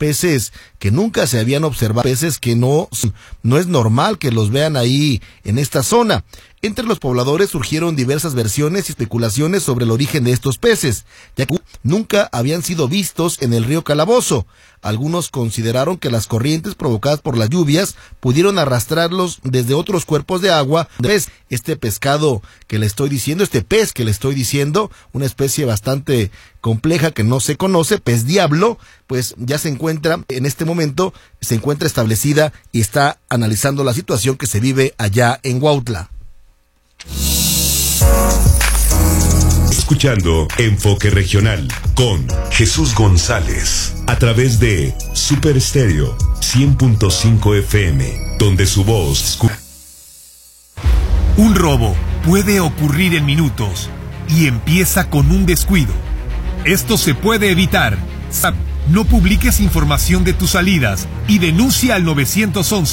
peces que nunca se habían observado, peces que no es normal que los vean ahí en esta zona. Entre los pobladores surgieron diversas versiones y especulaciones sobre el origen de estos peces, ya que nunca habían sido vistos en el río Calabozo. Algunos consideraron que las corrientes provocadas por las lluvias pudieron arrastrarlos desde otros cuerpos de agua. Este pescado que le estoy diciendo, este pez que le estoy diciendo, una especie bastante compleja que no se conoce, pez diablo, pues ya se encuentra, en este momento, se encuentra establecida y está analizando la situación que se vive allá en Huautla. Escuchando Enfoque Regional con Jesús González a través de Super Estéreo 100.5 FM, donde su voz escucha. Un robo puede ocurrir en minutos y empieza con un descuido. Esto se puede evitar. No publiques información de tus salidas y denuncia al 911.